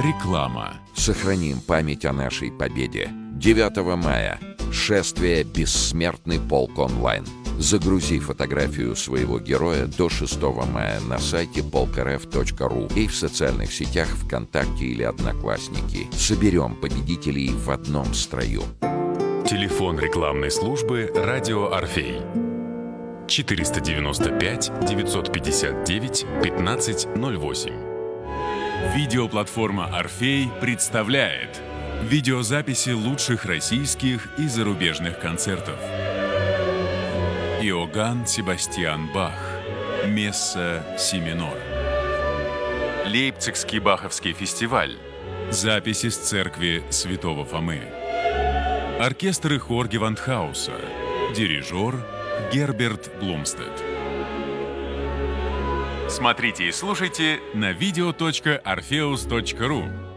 Реклама. Сохраним память о нашей победе. 9 мая. Шествие «Бессмертный полк онлайн». Загрузи фотографию своего героя до 6 мая на сайте polkrf.ru и в социальных сетях ВКонтакте или Одноклассники. Соберем победителей в одном строю. Телефон рекламной службы «Радио Орфей». 495-959-1508. Видеоплатформа «Орфей» представляет видеозаписи лучших российских и зарубежных концертов. Иоганн Себастьян Бах. Месса си минор. Лейпцигский Баховский фестиваль. Записи с церкви Святого Фомы. Оркестр и хор Гевандхауса. Дирижер Герберт Блумстед. Смотрите и слушайте на video.orpheus.ru.